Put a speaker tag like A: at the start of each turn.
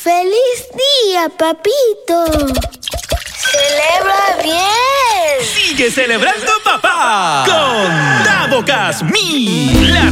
A: ¡Feliz día, papito! ¡Celebra bien!
B: ¡Sigue celebrando, papá! Con Dabocas, la